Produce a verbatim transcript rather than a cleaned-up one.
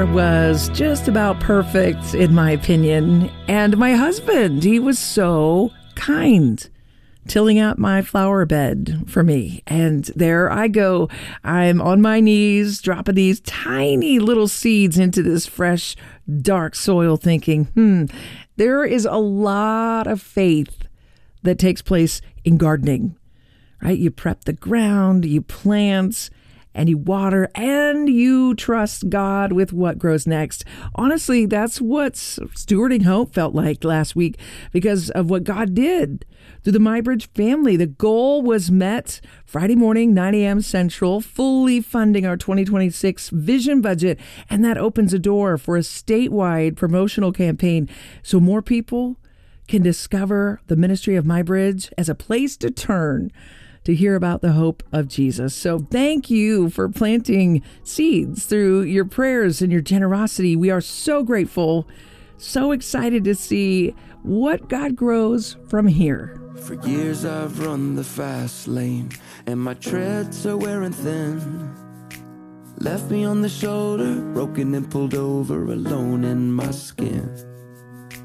summer was just about perfect, in my opinion. And my husband, he was so kind, tilling out my flower bed for me. And there I go. I'm on my knees, dropping these tiny little seeds into this fresh, dark soil, thinking, hmm, there is a lot of faith that takes place in gardening, right? You prep the ground, you plant, and you water, and you trust God with what grows next. Honestly, that's what Stewarding Hope felt like last week because of what God did through the MyBridge family. The goal was met Friday morning, nine a.m. Central, fully funding our twenty twenty-six vision budget, and that opens a door for a statewide promotional campaign so more people can discover the ministry of MyBridge as a place to turn to hear about the hope of Jesus. So thank you for planting seeds through your prayers and your generosity. We are so grateful, so excited to see what God grows from here. For years I've run the fast lane, and my treads are wearing thin. Left me on the shoulder, broken and pulled over, alone in my skin.